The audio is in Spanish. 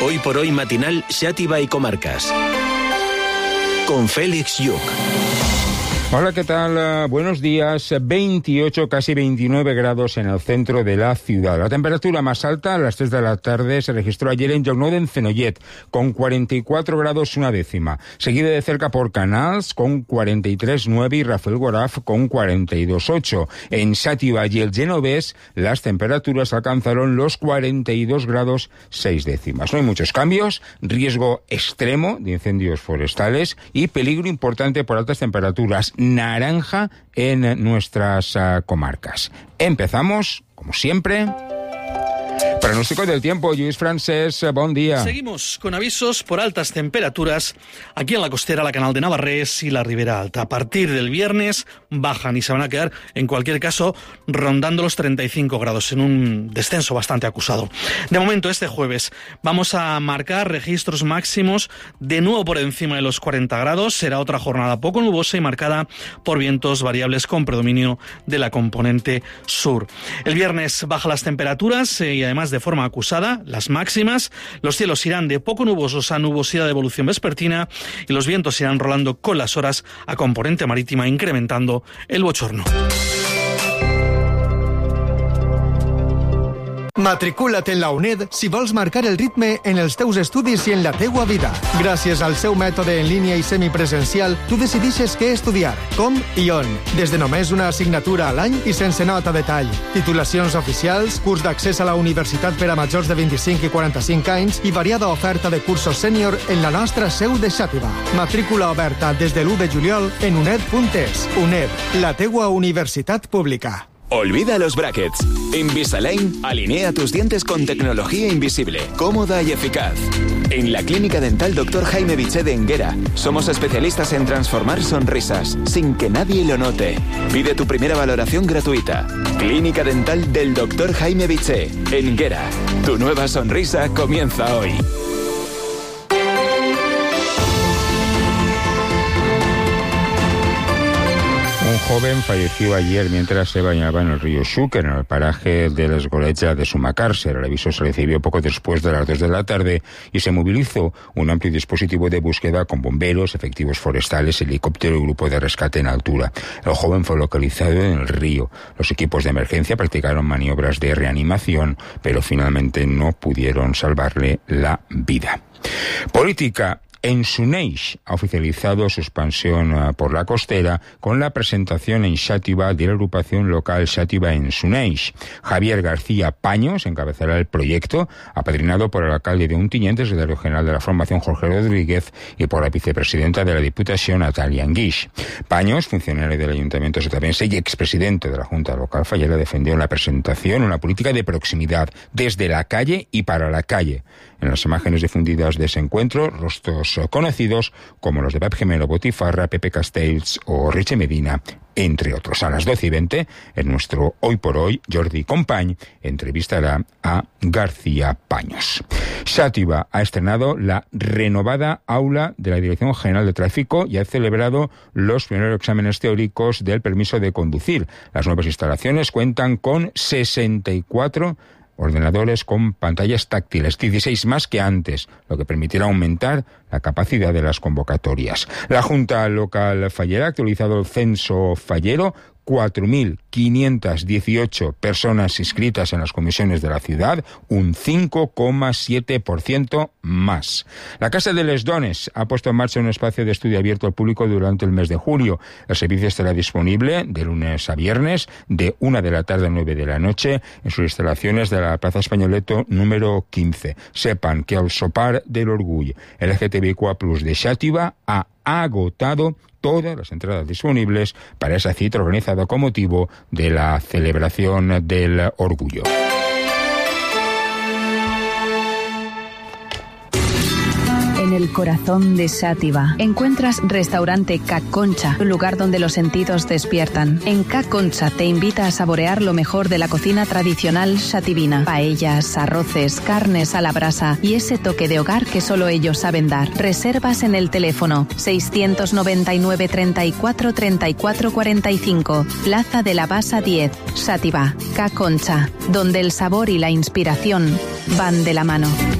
Hoy por hoy matinal Xàtiva y Comarcas. Con Félix Lluc. Hola, ¿qué tal? Buenos días. 28, casi 29 grados en el centro de la ciudad. La temperatura más alta a las 3 de la tarde se registró ayer en Llocnou, en Fenollet, con 44 grados una décima. Seguida de cerca por Canals, con 43,9 y Rafelguaraf con 42,8. En Xàtiva y el Genovés, las temperaturas alcanzaron los 42 grados 6 décimas. No hay muchos cambios, riesgo extremo de incendios forestales y peligro importante por altas temperaturas. Naranja en nuestras comarcas. Empezamos, como siempre. Pronóstico del tiempo, Lluís Francés, buen día. Seguimos con avisos por altas temperaturas aquí en la costera, la Canal de Navarrés y la Ribera Alta. A partir del viernes bajan y se van a quedar, en cualquier caso, rondando los 35 grados, en un descenso bastante acusado. De momento, este jueves vamos a marcar registros máximos de nuevo por encima de los 40 grados. Será otra jornada poco nubosa y marcada por vientos variables con predominio de la componente sur. El viernes bajan las temperaturas y además de forma acusada, las máximas. Los cielos irán de poco nubosos a nubosidad de evolución vespertina y los vientos irán rolando con las horas a componente marítima, incrementando el bochorno. Matricula't en la UNED si vols marcar el ritme en els teus estudis i en la teua vida. Gràcies al seu mètode en línia i semipresencial, tu decidixes què estudiar, com i on. Des de només una assignatura a l'any i sense nota de tall. Titulacions oficials, curs d'accés a la universitat per a majors de 25 i 45 anys i variada oferta de cursos sènior en la nostra seu de Xàtiva. Matrícula oberta des de l'1 de juliol en uned.es. UNED, la teua universitat pública. Olvida los brackets. Invisalign alinea tus dientes con tecnología invisible, cómoda y eficaz. En la Clínica Dental Dr. Jaime Bitché de Enguera somos especialistas en transformar sonrisas sin que nadie lo note. Pide tu primera valoración gratuita. Clínica Dental del Dr. Jaime Bitché, Enguera. Tu nueva sonrisa comienza hoy. Un joven falleció ayer mientras se bañaba en el río Xúquer, en el paraje de la Esgoleja de Sumacàrcer. El aviso se recibió poco después de las 2 de la tarde y se movilizó un amplio dispositivo de búsqueda con bomberos, efectivos forestales, helicóptero y grupo de rescate en altura. El joven fue localizado en el río. Los equipos de emergencia practicaron maniobras de reanimación, pero finalmente no pudieron salvarle la vida. Política. Ensuneix ha oficializado su expansión por la costera con la presentación en Xàtiva de la agrupación local Xàtiva Ensuneix. Javier García Paños encabezará el proyecto, apadrinado por el alcalde de Ontinyent, secretario general de la formación Jorge Rodríguez y por la vicepresidenta de la Diputación Natalia Anguix. Paños, funcionario del Ayuntamiento sotavense y expresidente de la Junta Local Fallera, defendió en la presentación una política de proximidad desde la calle y para la calle. En las imágenes difundidas de ese encuentro, rostros conocidos como los de Pep Gemelo, Botifarra, Pepe Castells o Riche Medina, entre otros. A las 12:20, en nuestro Hoy por Hoy, Jordi Company entrevistará a García Paños. Xàtiva ha estrenado la renovada aula de la Dirección General de Tráfico y ha celebrado los primeros exámenes teóricos del permiso de conducir. Las nuevas instalaciones cuentan con 64 ordenadores con pantallas táctiles, 16 más que antes, lo que permitirá aumentar la capacidad de las convocatorias. La Junta Local Fallera ha actualizado el censo fallero. 4.518 personas inscritas en las comisiones de la ciudad, un 5,7% más. La Casa de les Dones ha puesto en marcha un espacio de estudio abierto al público durante el mes de julio. El servicio estará disponible de lunes a viernes, de 1 de la tarde a 9 de la noche, en sus instalaciones de la Plaza Españoleto número 15. Sepan que el Sopar del Orgull LGTBIQ+ de Xàtiva ha agotado todas las entradas disponibles para esa cita organizada con motivo de la celebración del orgullo. En el corazón de Xàtiva encuentras Restaurante Ca Concha, un lugar donde los sentidos despiertan. En Ca Concha te invita a saborear lo mejor de la cocina tradicional xativina. Paellas, arroces, carnes a la brasa y ese toque de hogar que solo ellos saben dar. Reservas en el teléfono 699 34 34 45, Plaza de la Basa 10, Xàtiva. Ca Concha, donde el sabor y la inspiración van de la mano.